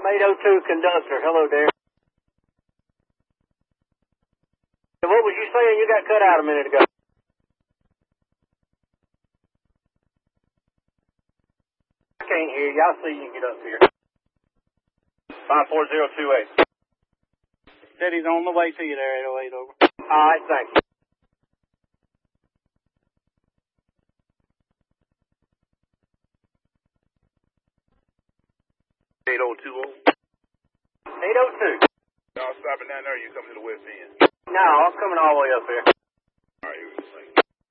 802 conductor. Hello there. What was you saying? You got cut out a minute ago. I can't hear you. I'll see you get up here. 54028. Said he's on the way to you there, 808 over. All right, thank you. 8020. 802. Y'all stopping down there or you coming to the west end? No, I'm coming all the way up here.